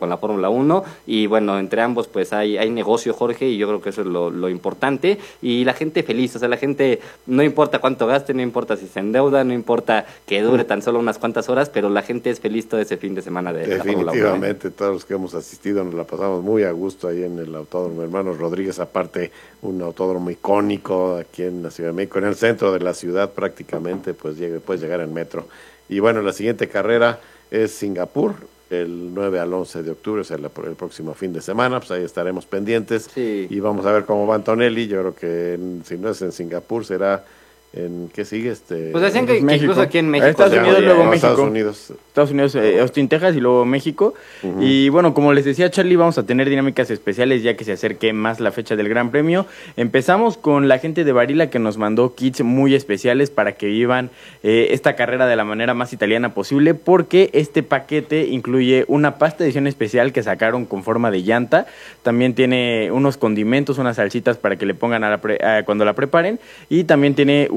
con la Fórmula 1 y bueno, entre ambos pues hay negocio, Jorge, y yo creo que eso es lo importante y la gente feliz, o sea, la gente no importa cuánto gaste, no importa si se endeuda, no importa que dure tan solo unas cuantas horas, pero la gente es feliz todo ese fin de semana de la Fórmula 1. Definitivamente, todos los que hemos asistido nos la pasamos muy a gusto ahí en el Autódromo Hermanos Rodríguez, aparte un autódromo icónico aquí en la Ciudad de México, en el centro de la ciudad prácticamente, pues puedes llegar en metro. Y bueno, la siguiente carrera es Singapur, el 9 al 11 de octubre, o sea, el próximo fin de semana, pues ahí estaremos pendientes y vamos a ver cómo va Antonelli. Yo creo que si no es en Singapur será en, ¿qué sigue? Pues decían que incluso aquí en México. Estados Unidos, luego México. Estados Unidos, Austin, Texas y luego México. Y bueno, como les decía Charlie, vamos a tener dinámicas especiales ya que se acerque más la fecha del Gran Premio. Empezamos con la gente de Barilla que nos mandó kits muy especiales para que vivan esta carrera de la manera más italiana posible, porque este paquete incluye una pasta de edición especial que sacaron con forma de llanta. También tiene unos condimentos, unas salsitas para que le pongan cuando la preparen. Y también tiene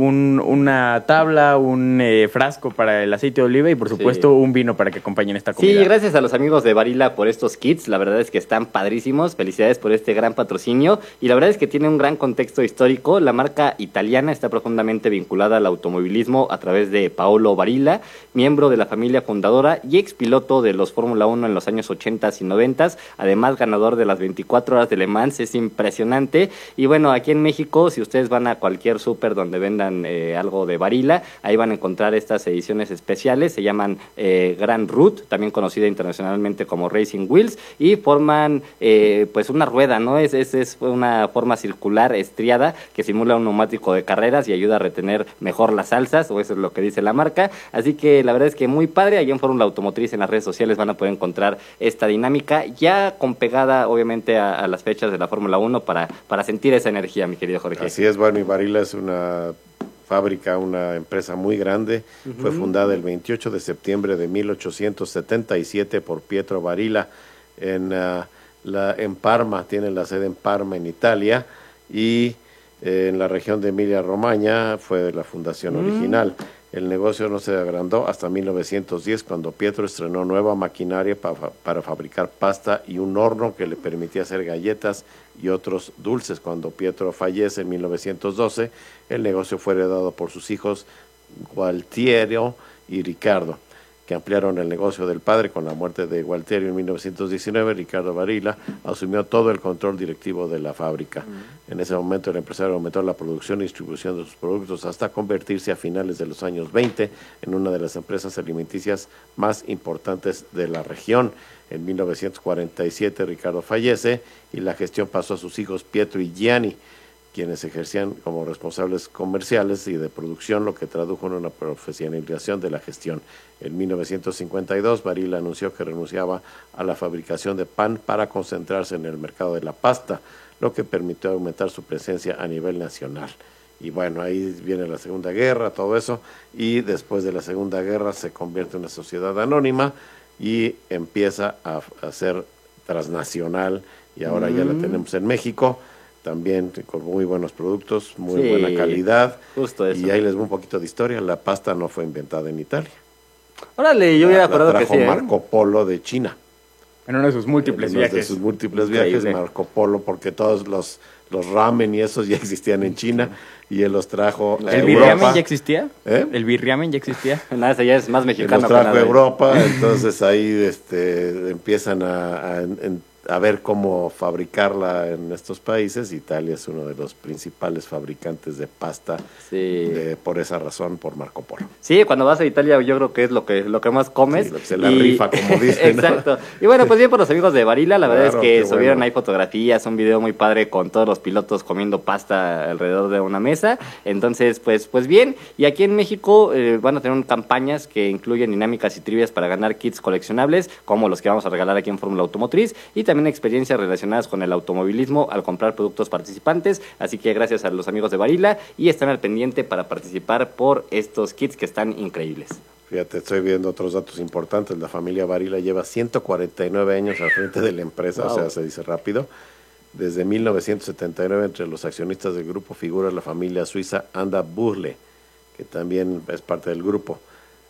una tabla, un frasco para el aceite de oliva y por supuesto un vino para que acompañen esta comida. Sí, gracias a los amigos de Barilla por estos kits, la verdad es que están padrísimos, felicidades por este gran patrocinio y la verdad es que tiene un gran contexto histórico. La marca italiana está profundamente vinculada al automovilismo a través de Paolo Barilla, miembro de la familia fundadora y expiloto de los Fórmula 1 en los años 80 y 90, además ganador de las 24 horas de Le Mans. Es impresionante y bueno, aquí en México, si ustedes van a cualquier súper donde vendan algo de Barilla, ahí van a encontrar estas ediciones especiales, se llaman Grand Route, también conocida internacionalmente como Racing Wheels, y forman pues una rueda, ¿no? Es una forma circular estriada que simula un neumático de carreras y ayuda a retener mejor las salsas, o eso es lo que dice la marca, así que la verdad es que muy padre. Allí en Fórmula Automotriz en las redes sociales van a poder encontrar esta dinámica ya con pegada obviamente a las fechas de la Fórmula 1 para sentir esa energía, mi querido Jorge. Así es, bueno, y Barilla es una fábrica, una empresa muy grande. Fue fundada el 28 de septiembre de 1877 por Pietro Barilla en Parma, tiene la sede en Parma, en Italia, y en la región de Emilia-Romagna fue la fundación original. El negocio no se agrandó hasta 1910, cuando Pietro estrenó nueva maquinaria para fabricar pasta y un horno que le permitía hacer galletas y otros dulces. Cuando Pietro fallece en 1912, el negocio fue heredado por sus hijos Gualtiero y Ricardo, que ampliaron el negocio del padre. Con la muerte de Gualtiero en 1919, Ricardo Barilla asumió todo el control directivo de la fábrica. En ese momento el empresario aumentó la producción y distribución de sus productos hasta convertirse a finales de los años 20 en una de las empresas alimenticias más importantes de la región. En 1947 Ricardo fallece y la gestión pasó a sus hijos Pietro y Gianni, quienes ejercían como responsables comerciales y de producción, lo que tradujo en una profesionalización de la gestión. En 1952, Barilla anunció que renunciaba a la fabricación de pan para concentrarse en el mercado de la pasta, lo que permitió aumentar su presencia a nivel nacional. Y bueno, ahí viene la Segunda Guerra, todo eso, y después de la Segunda Guerra se convierte en una sociedad anónima y empieza a ser transnacional, y ahora ya la tenemos en México, también con muy buenos productos, muy buena calidad. Justo eso. Y ahí les voy un poquito de historia. La pasta no fue inventada en Italia. Órale, yo hubiera acordado que sí. Trajo Marco Polo de China. En uno de sus múltiples viajes. De sus múltiples viajes, Marco Polo, porque todos los ramen y esos ya existían en China, y él los trajo a ¿El birriamen ya existía? ¿El birriamen ya existía? Nada, ese ya es más mexicano. Los trajo a Europa, entonces ahí empiezan a ver cómo fabricarla en estos países. Italia es uno de los principales fabricantes de pasta, por esa razón, por Marco Polo. Sí, cuando vas a Italia yo creo que es lo que más comes. Sí, lo que se la rifa, como dicen. Exacto. ¿No? Y bueno, pues bien por los amigos de Barilla, la verdad es que subieron ahí fotografías, un video muy padre con todos los pilotos comiendo pasta alrededor de una mesa. Entonces, pues bien. Y aquí en México van a tener campañas que incluyen dinámicas y trivias para ganar kits coleccionables, como los que vamos a regalar aquí en Fórmula Automotriz, y también experiencias relacionadas con el automovilismo al comprar productos participantes. Así que gracias a los amigos de Barilla, y están al pendiente para participar por estos kits que están increíbles. Fíjate, estoy viendo otros datos importantes. La familia Barilla lleva 149 años al frente de la empresa, o sea, se dice rápido. Desde 1979, entre los accionistas del grupo figura la familia suiza Anda Burle, que también es parte del grupo.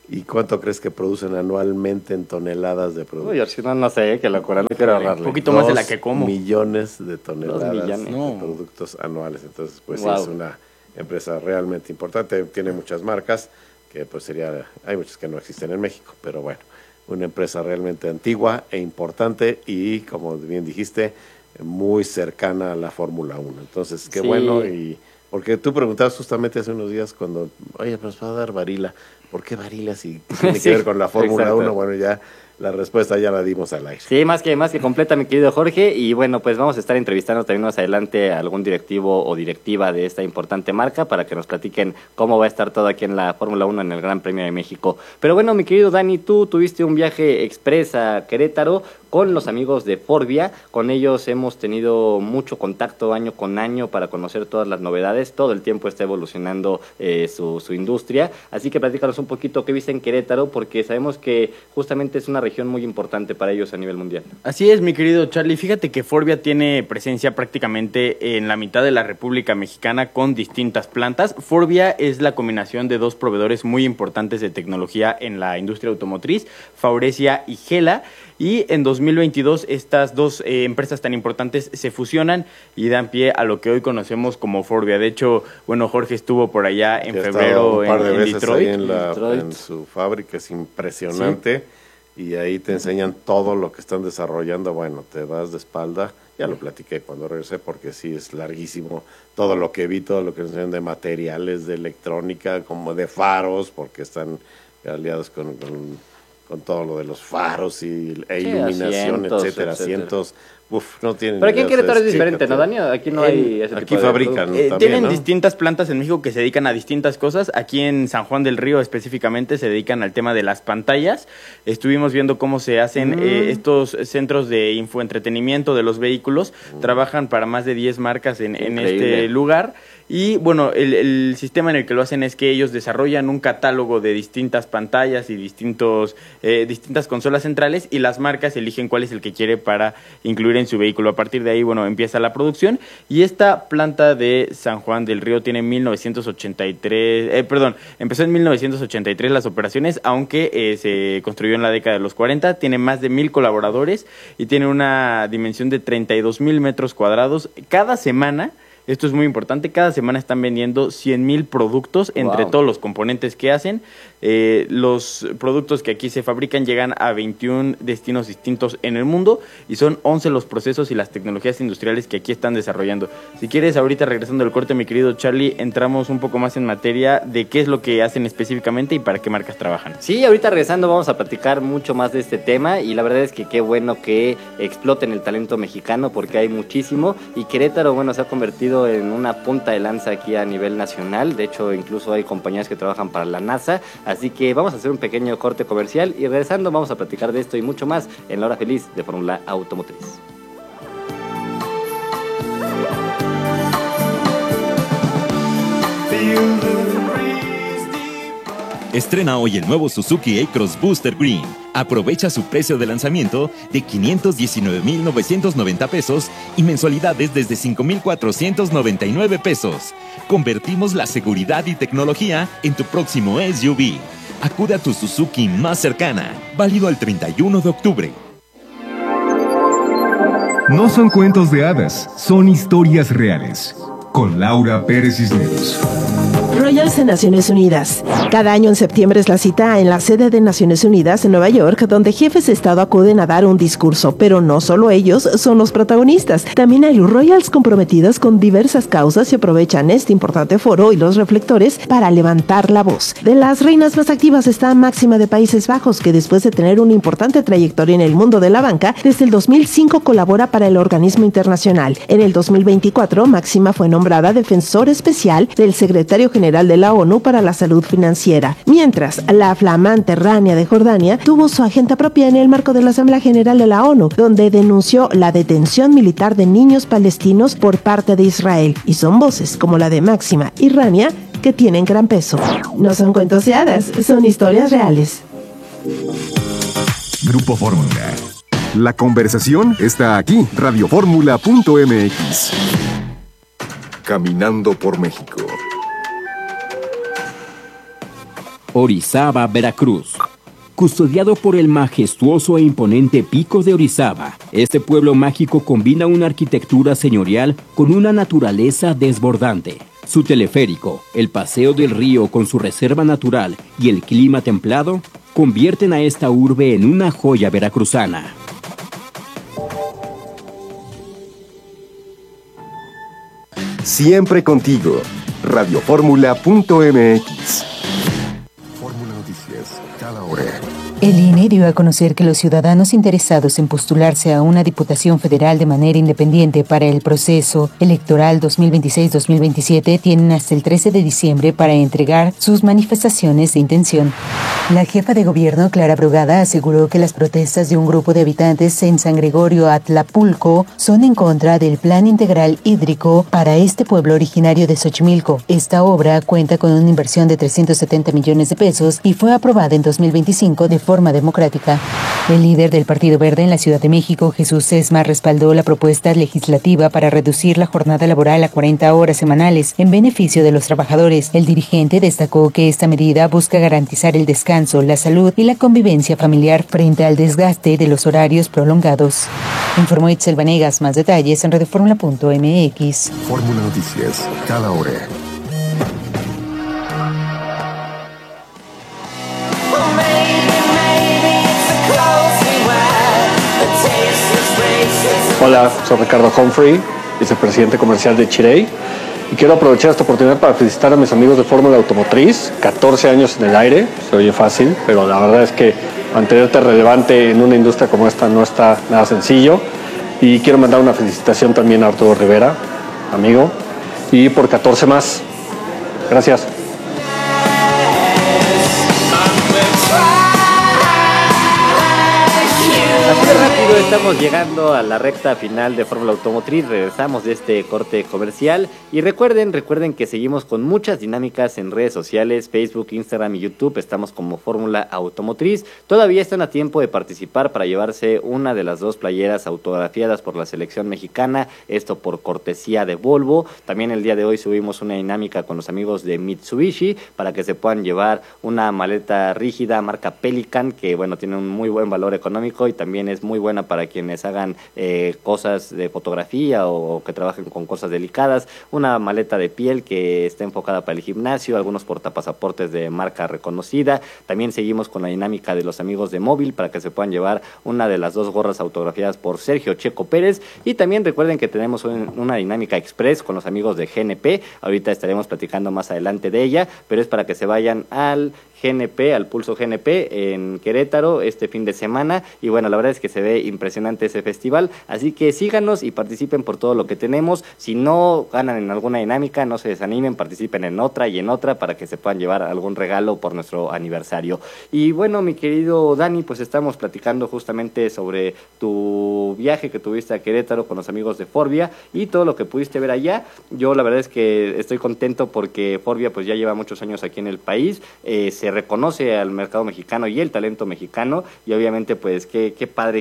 ¿Y cuánto crees que producen anualmente en toneladas de productos? Uy, si no sé, qué locura, no quiero ahorrarle. Un poquito más de la que como. 2 millones de toneladas 2 millones. de productos anuales. Entonces, pues Wow. sí, es una empresa realmente importante. Tiene muchas marcas, que pues hay muchas que no existen en México, pero bueno, una empresa realmente antigua e importante y, como bien dijiste, muy cercana a la Fórmula 1. Entonces, qué Sí. bueno. Y porque tú preguntabas justamente hace unos días cuando, oye, pues va a dar Barilla. ¿Por qué Barilla si tiene que Sí, ver con la Fórmula exacto. 1? Bueno, ya la respuesta ya la dimos al aire. Sí, más que completa, mi querido Jorge. Y bueno, pues vamos a estar entrevistando también más adelante a algún directivo o directiva de esta importante marca para que nos platiquen cómo va a estar todo aquí en la Fórmula 1 en el Gran Premio de México. Pero bueno, mi querido Dani, tú tuviste un viaje express a Querétaro con los amigos de Forvia. Con ellos hemos tenido mucho contacto año con año para conocer todas las novedades. Todo el tiempo está evolucionando su industria. Así que platícanos un poquito qué viste en Querétaro, porque sabemos que justamente es una región muy importante para ellos a nivel mundial. Así es, mi querido Charlie. Fíjate que Forvia tiene presencia prácticamente en la mitad de la República Mexicana con distintas plantas. Forvia es la combinación de dos proveedores muy importantes de tecnología en la industria automotriz, Faurecia y Gela. Y en 2022 estas dos empresas tan importantes se fusionan y dan pie a lo que hoy conocemos como Forvia. De hecho, bueno, Jorge estuvo por allá en febrero un par de en veces Detroit. ahí Detroit. en su fábrica, es impresionante. Y ahí te enseñan todo lo que están desarrollando. Bueno, te vas de espalda. Ya lo platiqué cuando regresé porque sí es larguísimo todo lo que vi, todo lo que enseñan de materiales, de electrónica, como de faros, porque están aliados con todo lo de los faros e iluminación, asientos, etcétera. Asientos, no tienen. Pero aquí en idea, Querétaro es ustedes, diferente, ¿no, fíjate. Dani? Aquí no hay ese Aquí tipo de fabrican. productos. También, Tienen ¿no? distintas plantas en México que se dedican a distintas cosas. Aquí en San Juan del Río específicamente se dedican al tema de las pantallas. Estuvimos viendo cómo se hacen estos centros de infoentretenimiento de los vehículos. Trabajan para más de 10 marcas en Increíble. este lugar. Y bueno, el sistema en el que lo hacen es que ellos desarrollan un catálogo de distintas pantallas y distintas consolas centrales, y las marcas eligen cuál es el que quiere para incluir en su vehículo. A partir de ahí, bueno, empieza la producción. Y esta planta de San Juan del Río tiene empezó en 1983 las operaciones, aunque se construyó en la década de los 40. Tiene más de 1,000 colaboradores y tiene una dimensión de 32,000 metros cuadrados. Cada semana, esto es muy importante, cada semana están vendiendo 100,000 productos entre Wow. todos los componentes que hacen. Los productos que aquí se fabrican llegan a 21 destinos distintos en el mundo y son 11 los procesos y las tecnologías industriales que aquí están desarrollando. Si quieres, ahorita regresando del corte, mi querido Charlie, entramos un poco más en materia de qué es lo que hacen específicamente y para qué marcas trabajan. Sí, ahorita regresando vamos a platicar mucho más de este tema, y la verdad es que qué bueno que exploten el talento mexicano, porque hay muchísimo, y Querétaro, bueno, se ha convertido en una punta de lanza aquí a nivel nacional. De hecho, incluso hay compañías que trabajan para la NASA. Así que vamos a hacer un pequeño corte comercial y regresando vamos a platicar de esto y mucho más en la hora feliz de Fórmula Automotriz. Estrena hoy el nuevo Suzuki A-Cross Booster Green. Aprovecha su precio de lanzamiento de 519,990 pesos y mensualidades desde 5,499 pesos. Convertimos la seguridad y tecnología en tu próximo SUV. Acude a tu Suzuki más cercana. Válido el 31 de octubre. No son cuentos de hadas, son historias reales. Con Laura Pérez Cisneros. Royals de Naciones Unidas. Cada año en septiembre es la cita en la sede de Naciones Unidas en Nueva York, donde jefes de Estado acuden a dar un discurso, pero no solo ellos son los protagonistas. También hay Royals comprometidas con diversas causas y aprovechan este importante foro y los reflectores para levantar la voz. De las reinas más activas está Máxima de Países Bajos, que después de tener una importante trayectoria en el mundo de la banca, desde el 2005 colabora para el organismo internacional. En el 2024, Máxima fue nombrada defensor especial del secretario general de la ONU para la salud financiera, mientras la flamante Rania de Jordania tuvo su agenda propia en el marco de la Asamblea General de la ONU, donde denunció la detención militar de niños palestinos por parte de Israel, y son voces como la de Máxima y Rania que tienen gran peso. No son cuentos de hadas, son historias reales. Grupo Fórmula. La conversación está aquí, radioformula.mx. Caminando por México. Orizaba, Veracruz. Custodiado por el majestuoso e imponente Pico de Orizaba, este pueblo mágico combina una arquitectura señorial con una naturaleza desbordante. Su teleférico, el paseo del río con su reserva natural y el clima templado convierten a esta urbe en una joya veracruzana. Siempre contigo. Radioformula.mx. Fórmula Noticias, cada hora. El INE dio a conocer que los ciudadanos interesados en postularse a una diputación federal de manera independiente para el proceso electoral 2026-2027 tienen hasta el 13 de diciembre para entregar sus manifestaciones de intención. La jefa de gobierno, Clara Brugada, aseguró que las protestas de un grupo de habitantes en San Gregorio Atlapulco son en contra del Plan Integral Hídrico para este pueblo originario de Xochimilco. Esta obra cuenta con una inversión de 370 millones de pesos y fue aprobada en 2025 de forma democrática. El líder del Partido Verde en la Ciudad de México, Jesús Sesma, respaldó la propuesta legislativa para reducir la jornada laboral a 40 horas semanales en beneficio de los trabajadores. El dirigente destacó que esta medida busca garantizar el descanso, la salud y la convivencia familiar frente al desgaste de los horarios prolongados. Informó Itzel Vanegas. Más detalles en radioformula.mx. Fórmula Noticias, cada hora. Hola, soy Ricardo Humphrey, vicepresidente comercial de Chirey, y quiero aprovechar esta oportunidad para felicitar a mis amigos de Fórmula Automotriz. 14 años en el aire, se oye fácil, pero la verdad es que mantenerte relevante en una industria como esta no está nada sencillo. Y quiero mandar una felicitación también a Arturo Rivera, amigo, y por 14 más. Gracias. Así de rápido estamos llegando a la recta final de Fórmula Automotriz. Regresamos de este corte comercial y recuerden que seguimos con muchas dinámicas en redes sociales, Facebook, Instagram y YouTube. Estamos como Fórmula Automotriz. Todavía están a tiempo de participar para llevarse una de las 2 playeras autografiadas por la selección mexicana, esto por cortesía de Volvo. También el día de hoy subimos una dinámica con los amigos de Mitsubishi para que se puedan llevar una maleta rígida marca Pelican, que bueno, tiene un muy buen valor económico y también es muy buena para quienes hagan cosas de fotografía o que trabajen con cosas delicadas. Una maleta de piel que está enfocada para el gimnasio, algunos portapasaportes de marca reconocida. También seguimos con la dinámica de los amigos de Móvil para que se puedan llevar una de las 2 gorras autografiadas por Sergio Checo Pérez. Y también recuerden que tenemos una dinámica express con los amigos de GNP. Ahorita estaremos platicando más adelante de ella, pero es para que se vayan al GNP, al Pulso GNP en Querétaro este fin de semana. Y bueno, la verdad es que se ve impresionante ese festival, así que síganos y participen por todo lo que tenemos. Si no ganan en alguna dinámica, no se desanimen, participen en otra y en otra para que se puedan llevar algún regalo por nuestro aniversario. Y bueno, mi querido Dani, pues estamos platicando justamente sobre tu viaje que tuviste a Querétaro con los amigos de Forvia y todo lo que pudiste ver allá. Yo la verdad es que estoy contento porque Forvia pues ya lleva muchos años aquí en el país, se reconoce al mercado mexicano y el talento mexicano, y obviamente pues qué padre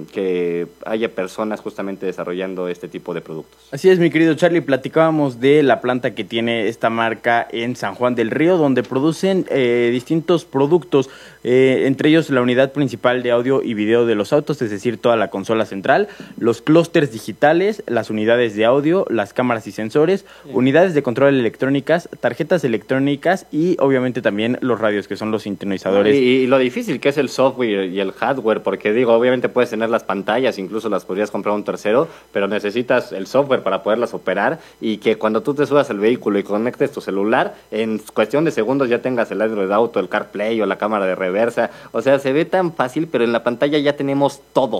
que haya personas justamente desarrollando este tipo de productos. Así es, mi querido Charlie, platicábamos de la planta que tiene esta marca en San Juan del Río, donde producen distintos productos, entre ellos la unidad principal de audio y video de los autos, es decir, toda la consola central, los clústeres digitales, las unidades de audio, las cámaras y sensores, unidades de control electrónicas, tarjetas electrónicas y obviamente también los radios, que son los sintonizadores. Y lo difícil que es el software y el hardware, porque digo, obviamente puedes tener las pantallas, incluso las podrías comprar a un tercero, pero necesitas el software para poderlas operar, y que cuando tú te subas al vehículo y conectes tu celular, en cuestión de segundos ya tengas el Android Auto, el CarPlay o la cámara de reversa. O sea, se ve tan fácil, pero en la pantalla ya tenemos todo.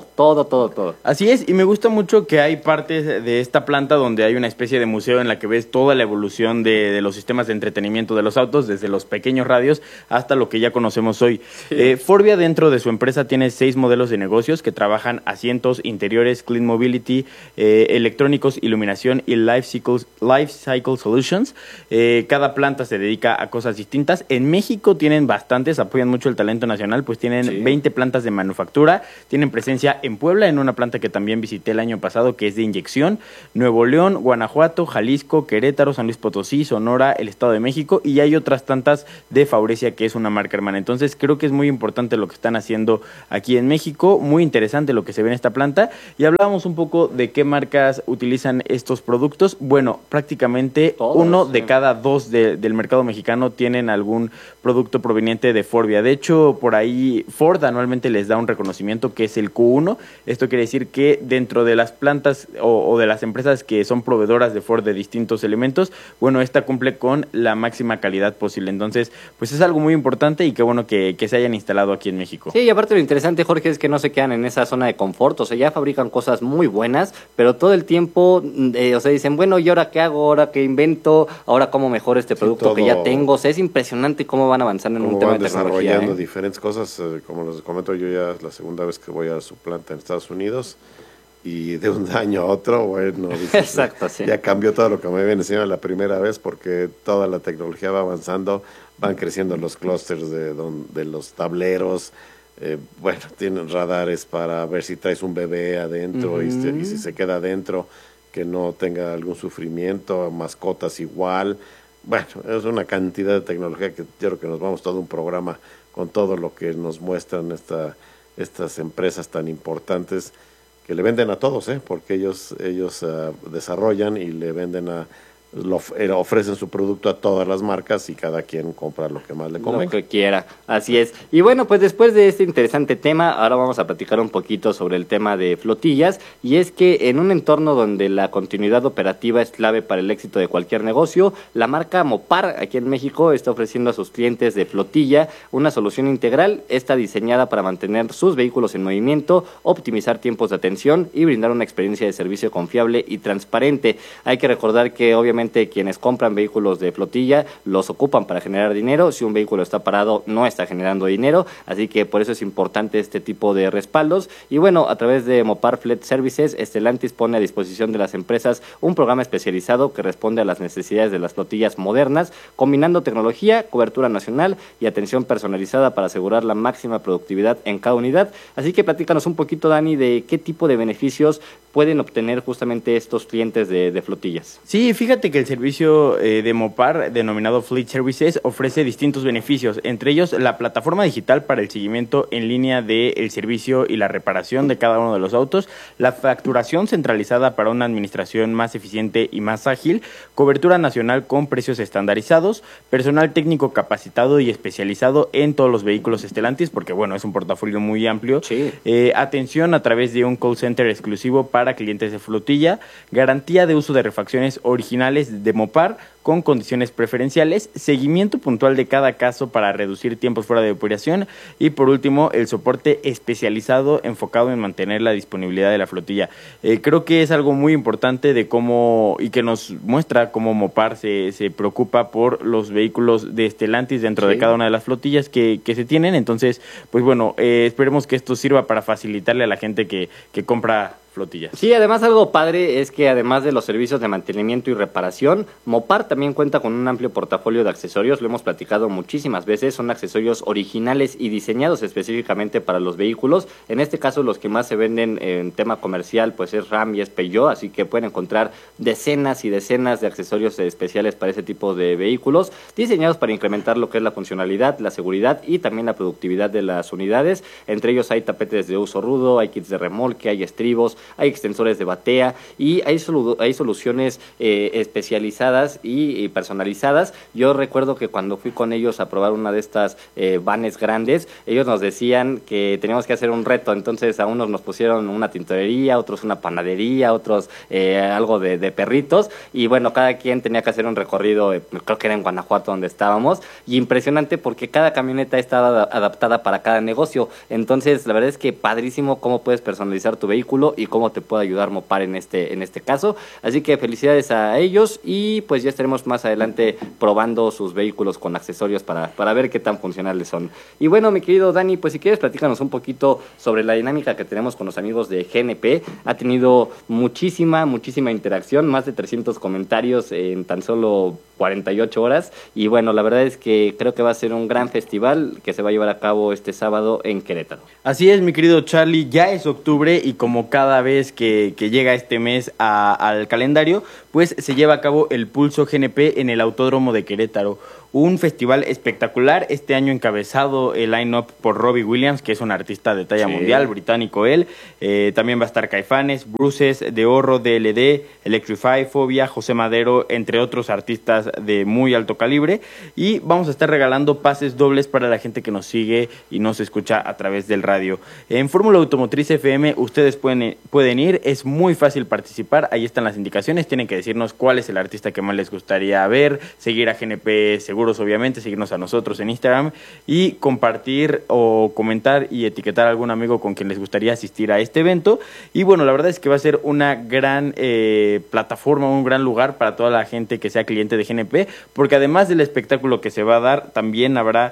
Así es, y me gusta mucho que hay partes de esta planta donde hay una especie de museo en la que ves toda la evolución de los sistemas de entretenimiento de los autos, desde los pequeños radios hasta lo que ya conocemos hoy. Forvia, dentro de su empresa, tiene 6 modelos de negocios que trabajan asientos, interiores, clean mobility, electrónicos, iluminación y life cycle solutions. Cada planta se dedica a cosas distintas. En México tienen bastantes, apoyan mucho el talento nacional, pues tienen 20 plantas de manufactura. Tienen presencia en Puebla, en una planta que también visité el año pasado, que es de inyección, Nuevo León, Guanajuato, Jalisco, Querétaro, San Luis Potosí, Sonora, el Estado de México, y hay otras tantas de Faurecia evidencia que es una marca hermana. Entonces creo que es muy importante lo que están haciendo aquí en México, muy interesante lo que se ve en esta planta. Y hablábamos un poco de qué marcas utilizan estos productos. Bueno, prácticamente todos, uno de cada dos del mercado mexicano tienen algún producto proveniente de Forvia. De hecho, por ahí Ford anualmente les da un reconocimiento que es el Q1. Esto quiere decir que dentro de las plantas o de las empresas que son proveedoras de Ford de distintos elementos, bueno, esta cumple con la máxima calidad posible. Entonces, pues es algo muy importante y qué bueno que se hayan instalado aquí en México. Sí, y aparte lo interesante, Jorge, es que no se quedan en esa zona de confort, o sea, ya fabrican cosas muy buenas, pero todo el tiempo, o sea, dicen, bueno, ¿y ahora qué hago? ¿Ahora qué invento? ¿Ahora cómo mejoro este producto que ya tengo? O sea, es impresionante cómo van avanzando en un tema de tecnología. Desarrollando diferentes cosas, como les comento, yo ya es la segunda vez que voy a su planta en Estados Unidos, y de un año a otro, bueno, dices, exacto, sí. Ya cambió todo lo que me habían enseñado la primera vez, porque toda la tecnología va avanzando, van creciendo los clústeres de los tableros, bueno, tienen radares para ver si traes un bebé adentro y si se queda adentro, que no tenga algún sufrimiento, mascotas igual. Bueno, es una cantidad de tecnología que yo creo que nos vamos todo un programa con todo lo que nos muestran estas empresas tan importantes, que le venden a todos, porque ellos desarrollan y le venden ofrecen su producto a todas las marcas y cada quien compra lo que más le convenga. Lo que quiera, así es. Y bueno, pues después de este interesante tema, ahora vamos a platicar un poquito sobre el tema de flotillas, y es que en un entorno donde la continuidad operativa es clave para el éxito de cualquier negocio, la marca Mopar aquí en México está ofreciendo a sus clientes de flotilla una solución integral, está diseñada para mantener sus vehículos en movimiento, optimizar tiempos de atención y brindar una experiencia de servicio confiable y transparente. Hay que recordar que obviamente quienes compran vehículos de flotilla los ocupan para generar dinero. Si un vehículo está parado, no está generando dinero, así que por eso es importante este tipo de respaldos. Y bueno, a través de Mopar Fleet Services, Stellantis pone a disposición de las empresas un programa especializado que responde a las necesidades de las flotillas modernas, combinando tecnología, cobertura nacional y atención personalizada para asegurar la máxima productividad en cada unidad. Así que platícanos un poquito, Dani, de qué tipo de beneficios pueden obtener justamente estos clientes de flotillas. Sí, fíjate que el servicio de Mopar, denominado Fleet Services, ofrece distintos beneficios, entre ellos la plataforma digital para el seguimiento en línea del servicio y la reparación de cada uno de los autos, la facturación centralizada para una administración más eficiente y más ágil, cobertura nacional con precios estandarizados, personal técnico capacitado y especializado en todos los vehículos Stellantis, porque bueno, es un portafolio muy amplio, sí. Atención a través de un call center exclusivo para clientes de flotilla, garantía de uso de refacciones originales de Mopar con condiciones preferenciales, seguimiento puntual de cada caso para reducir tiempos fuera de operación y por último el soporte especializado enfocado en mantener la disponibilidad de la flotilla. Creo que es algo muy importante de cómo y que nos muestra cómo Mopar se preocupa por los vehículos de Stellantis dentro de cada una de las flotillas que se tienen. Entonces, pues bueno, esperemos que esto sirva para facilitarle a la gente que compra flotillas. Sí, además algo padre es que además de los servicios de mantenimiento y reparación, Mopar también cuenta con un amplio portafolio de accesorios, lo hemos platicado muchísimas veces, son accesorios originales y diseñados específicamente para los vehículos. En este caso los que más se venden en tema comercial pues es Ram y es Peugeot, así que pueden encontrar decenas y decenas de accesorios especiales para ese tipo de vehículos, diseñados para incrementar lo que es la funcionalidad, la seguridad y también la productividad de las unidades. Entre ellos hay tapetes de uso rudo, hay kits de remolque, hay estribos, hay extensores de batea y hay soluciones especializadas y personalizadas. Yo recuerdo que cuando fui con ellos a probar una de estas vanes grandes, ellos nos decían que teníamos que hacer un reto, entonces a unos nos pusieron una tintorería, otros una panadería, otros algo de perritos, y bueno, cada quien tenía que hacer un recorrido, creo que era en Guanajuato donde estábamos, y impresionante porque cada camioneta estaba adaptada para cada negocio. Entonces la verdad es que padrísimo cómo puedes personalizar tu vehículo y cómo te puede ayudar Mopar en este caso. Así que felicidades a ellos y pues ya estaremos más adelante probando sus vehículos con accesorios para ver qué tan funcionales son. Y bueno, mi querido Dani, pues si quieres platícanos un poquito sobre la dinámica que tenemos con los amigos de GNP. Ha tenido muchísima interacción, más de 300 comentarios en tan solo 48 horas y bueno, la verdad es que creo que va a ser un gran festival que se va a llevar a cabo este sábado en Querétaro. Así es, mi querido Charlie, ya es octubre y como cada vez que llega este mes al calendario, pues se lleva a cabo el Pulso GNP en el Autódromo de Querétaro. un festival espectacular, este año encabezado el line-up por Robbie Williams, que es un artista de talla mundial, británico él. También va a estar Caifanes, Bruces, De Horro, DLD, Electrify, Fobia, José Madero, entre otros artistas de muy alto calibre. Y vamos a estar regalando pases dobles para la gente que nos sigue y nos escucha a través del radio. En Fórmula Automotriz FM ustedes pueden ir, es muy fácil participar, ahí están las indicaciones, tienen que decirnos cuál es el artista que más les gustaría ver, seguir a GNP Seguros obviamente, seguirnos a nosotros en Instagram y compartir o comentar y etiquetar a algún amigo con quien les gustaría asistir a este evento. Y bueno, la verdad es que va a ser una gran plataforma, un gran lugar para toda la gente que sea cliente de GNP, porque además del espectáculo que se va a dar, también habrá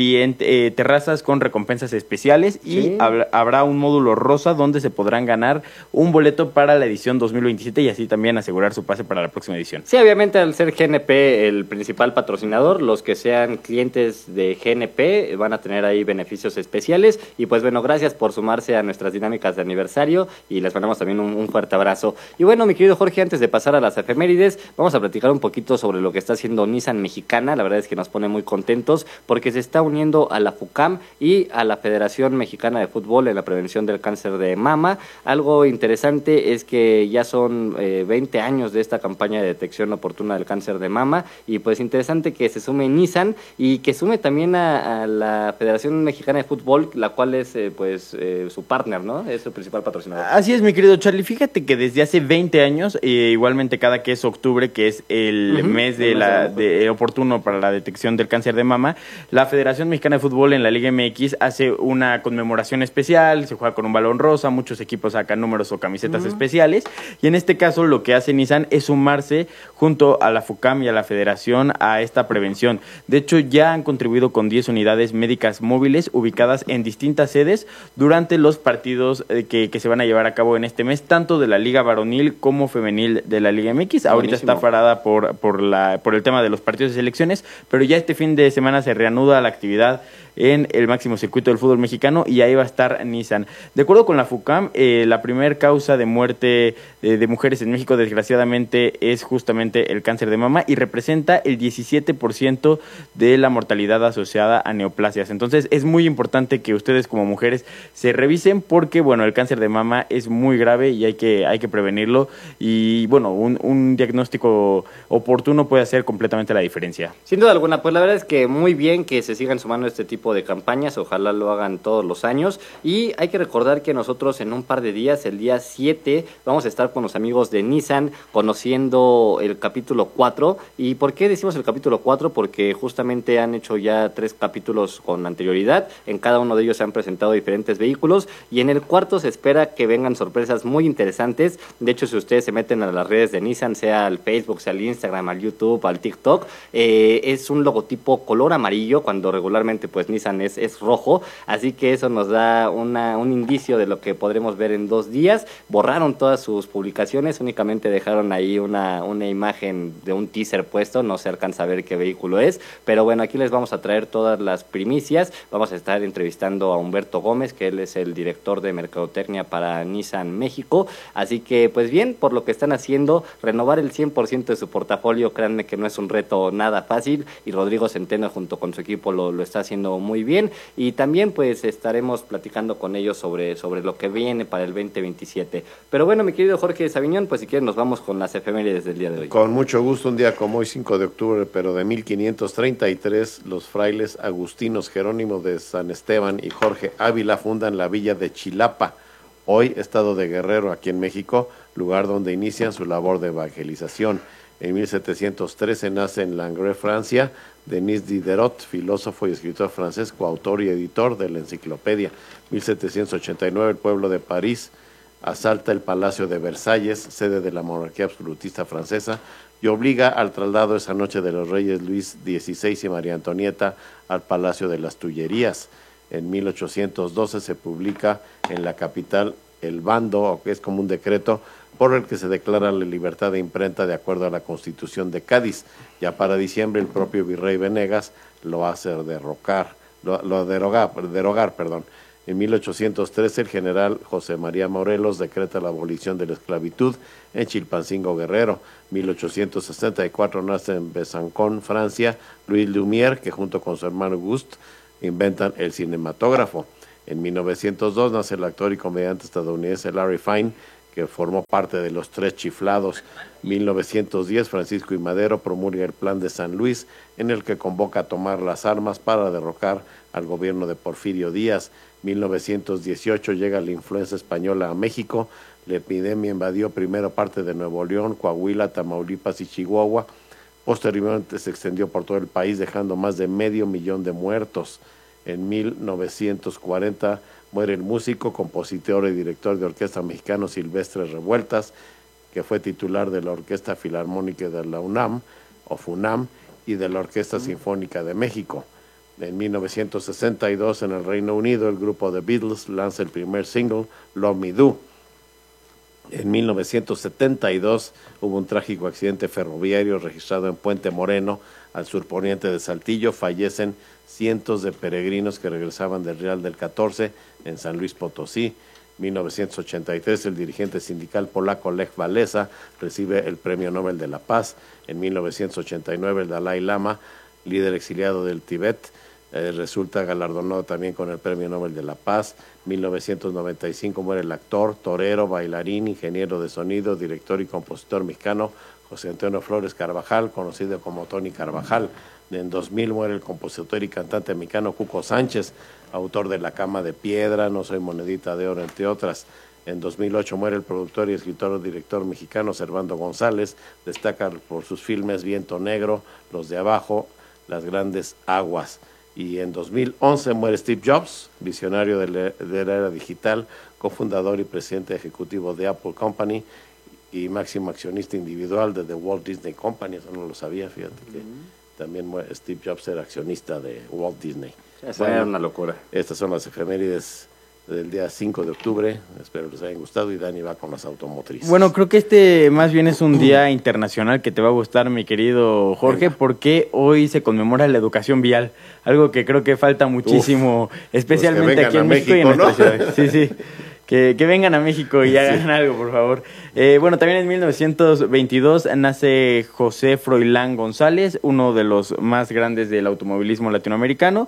terrazas con recompensas especiales y habrá un módulo rosa donde se podrán ganar un boleto para la edición 2027 y así también asegurar su pase para la próxima edición. Sí, obviamente al ser GNP el principal patrocinador, los que sean clientes de GNP van a tener ahí beneficios especiales y pues bueno, gracias por sumarse a nuestras dinámicas de aniversario y les mandamos también un fuerte abrazo. Y bueno, mi querido Jorge, antes de pasar a las efemérides, vamos a platicar un poquito sobre lo que está haciendo Nissan Mexicana. La verdad es que nos pone muy contentos porque se está uniendo a la FUCAM y a la Federación Mexicana de Fútbol en la prevención del cáncer de mama. Algo interesante es que ya son 20 años de esta campaña de detección oportuna del cáncer de mama y pues interesante que se sume Nissan y que sume también a la Federación Mexicana de Fútbol, la cual es su partner, ¿no? Es su principal patrocinador. Así es, mi querido Charlie. Fíjate que desde hace 20 años, igualmente cada que es octubre, que es el mes de oportuno para la detección del cáncer de mama, la Federación Mexicana de Fútbol en la Liga MX hace una conmemoración especial, se juega con un balón rosa, muchos equipos sacan números o camisetas especiales, y en este caso lo que hace Nissan es sumarse junto a la FUCAM y a la Federación a esta prevención. De hecho, ya han contribuido con 10 unidades médicas móviles ubicadas en distintas sedes durante los partidos que se van a llevar a cabo en este mes, tanto de la Liga Varonil como Femenil de la Liga MX. Ahorita está parada por el tema de los partidos de selecciones, pero ya este fin de semana se reanuda la actividad en el máximo circuito del fútbol mexicano y ahí va a estar Nissan. De acuerdo con la FUCAM, la primer causa de muerte de mujeres en México, desgraciadamente, es justamente el cáncer de mama y representa el 17% de la mortalidad asociada a neoplasias. Entonces, es muy importante que ustedes como mujeres se revisen porque, bueno, el cáncer de mama es muy grave y hay que prevenirlo y, bueno, un diagnóstico oportuno puede hacer completamente la diferencia. Sin duda alguna, pues la verdad es que muy bien que se sigan sumando este tipo de campañas, ojalá lo hagan todos los años y hay que recordar que nosotros en un par de días, el día 7, vamos a estar con los amigos de Nissan conociendo el capítulo 4. ¿Y por qué decimos el capítulo 4? Porque justamente han hecho ya 3 capítulos con anterioridad, en cada uno de ellos se han presentado diferentes vehículos y en el cuarto se espera que vengan sorpresas muy interesantes. De hecho, si ustedes se meten a las redes de Nissan, sea al Facebook, sea al Instagram, al YouTube, al TikTok, es un logotipo color amarillo cuando regularmente pues Nissan es rojo, así que eso nos da un indicio de lo que podremos ver en 2 días. Borraron todas sus publicaciones, únicamente dejaron ahí una imagen de un teaser puesto, no se alcanza a ver qué vehículo es, pero bueno, aquí les vamos a traer todas las primicias. Vamos a estar entrevistando a Humberto Gómez, que él es el director de mercadotecnia para Nissan México, así que pues bien, por lo que están haciendo, renovar el 100% de su portafolio, créanme que no es un reto nada fácil y Rodrigo Centeno junto con su equipo lo está haciendo muy bien y también pues estaremos platicando con ellos sobre lo que viene para el 2027. Pero bueno, mi querido Jorge Saviñón, pues si quieres nos vamos con las efemérides del día de hoy. Con mucho gusto, un día como hoy, 5 de octubre, pero de 1533, los frailes agustinos Jerónimo de San Esteban y Jorge Ávila fundan la villa de Chilapa, hoy estado de Guerrero, aquí en México, lugar donde inician su labor de evangelización. En 1713 nace en Langres, Francia, Denis Diderot, filósofo y escritor francés, coautor y editor de la enciclopedia. 1789, el pueblo de París asalta el Palacio de Versalles, sede de la monarquía absolutista francesa, y obliga al traslado esa noche de los reyes Luis XVI y María Antonieta al Palacio de las Tullerías. En 1812 se publica en la capital el bando, que es como un decreto, por el que se declara la libertad de imprenta de acuerdo a la Constitución de Cádiz. Ya para diciembre el propio virrey Venegas lo hace derogar. En 1813, el general José María Morelos decreta la abolición de la esclavitud en Chilpancingo, Guerrero. 1864 nace en Besançon, Francia, Louis Lumière, que junto con su hermano Auguste inventan el cinematógrafo. En 1902 nace el actor y comediante estadounidense Larry Fine, que formó parte de los Tres Chiflados. 1910, Francisco I. Madero promulga el Plan de San Luis, en el que convoca a tomar las armas para derrocar al gobierno de Porfirio Díaz. 1918 llega la influenza española a México. La epidemia invadió primero parte de Nuevo León, Coahuila, Tamaulipas y Chihuahua. Posteriormente se extendió por todo el país, dejando más de 500,000 de muertos. En 1940 muere el músico, compositor y director de orquesta mexicano Silvestre Revueltas, que fue titular de la Orquesta Filarmónica de la UNAM, o FUNAM, y de la Orquesta Sinfónica de México. En 1962, en el Reino Unido, el grupo The Beatles lanza el primer single, Love Me Do. En 1972 hubo un trágico accidente ferroviario registrado en Puente Moreno, al surponiente de Saltillo. Fallecen cientos de peregrinos que regresaban del Real del 14 en San Luis Potosí. 1983, el dirigente sindical polaco Lech Walesa recibe el Premio Nobel de la Paz. En 1989, el Dalai Lama, líder exiliado del Tíbet, resulta galardonado también con el Premio Nobel de la Paz. 1995 muere el actor, torero, bailarín, ingeniero de sonido, director y compositor mexicano José Antonio Flores Carvajal, conocido como Tony Carvajal. En 2000 muere el compositor y cantante mexicano Cuco Sánchez, autor de La Cama de Piedra, No Soy Monedita de Oro, entre otras. En 2008 muere el productor y escritor director mexicano Servando González, destaca por sus filmes Viento Negro, Los de Abajo, Las Grandes Aguas. Y en 2011 muere Steve Jobs, visionario de la era digital, cofundador y presidente ejecutivo de Apple Company y máximo accionista individual de The Walt Disney Company. Eso no lo sabía, fíjate que también Steve Jobs era accionista de Walt Disney. Esa era una locura. Estas son las efemérides del día 5 de octubre, espero les hayan gustado, y Dani va con las automotrices. Bueno, creo que este más bien es un día internacional que te va a gustar, mi querido Jorge, porque hoy se conmemora la educación vial, algo que creo que falta muchísimo, especialmente pues aquí en México y en nuestra ciudad. Sí, sí. Que vengan a México y hagan algo, por favor. Bueno, también en 1922 nace José Froilán González, uno de los más grandes del automovilismo latinoamericano.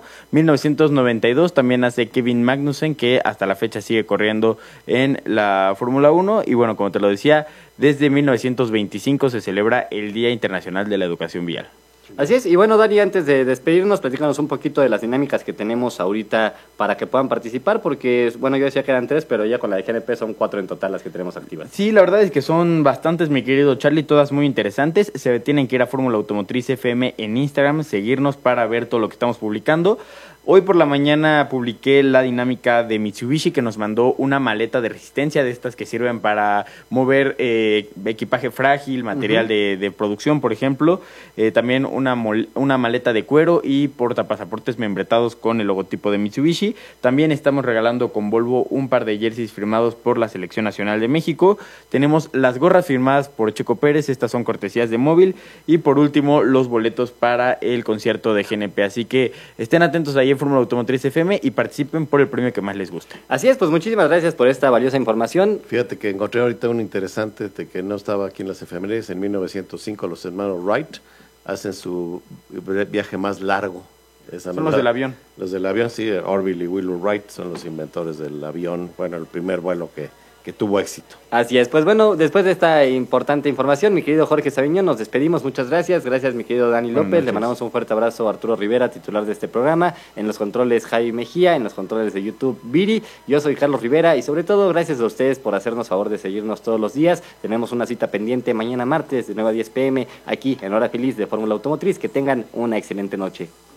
1992 también nace Kevin Magnussen, que hasta la fecha sigue corriendo en la Fórmula 1. Y bueno, como te lo decía, desde 1925 se celebra el Día Internacional de la Educación Vial. Así es, y bueno, Dani, antes de despedirnos, platícanos un poquito de las dinámicas que tenemos ahorita para que puedan participar, porque, bueno, yo decía que eran 3, pero ya con la de GNP son 4 en total las que tenemos activas. Sí, la verdad es que son bastantes, mi querido Charlie, todas muy interesantes. Se tienen que ir a Fórmula Automotriz FM en Instagram, seguirnos para ver todo lo que estamos publicando. Hoy por la mañana publiqué la dinámica de Mitsubishi, que nos mandó una maleta de resistencia, de estas que sirven para mover equipaje frágil, material de producción, por ejemplo. También una maleta de cuero y portapasaportes membretados con el logotipo de Mitsubishi. También estamos regalando con Volvo un par de jerseys firmados por la Selección Nacional de México. Tenemos las gorras firmadas por Checo Pérez, estas son cortesías de móvil. Y por último, los boletos para el concierto de GNP. Así que estén atentos ahí en Fórmula Automotriz FM y participen por el premio que más les guste. Así es, pues muchísimas gracias por esta valiosa información. Fíjate que encontré ahorita un interesante de que no estaba aquí en las efemérides. En 1905 los hermanos Wright hacen su viaje más largo. Son los del avión. Los del avión, sí, Orville y Wilbur Wright son los inventores del avión. Bueno, el primer vuelo que tuvo éxito. Así es, pues bueno, después de esta importante información, mi querido Jorge Sabiñón, nos despedimos, muchas gracias, mi querido Dani López, le mandamos un fuerte abrazo a Arturo Rivera, titular de este programa, en los controles Jaime Mejía, en los controles de YouTube Viri, yo soy Carlos Rivera y sobre todo gracias a ustedes por hacernos favor de seguirnos todos los días. Tenemos una cita pendiente mañana martes de 9 a 10 p.m. aquí en Hora Feliz de Fórmula Automotriz. Que tengan una excelente noche.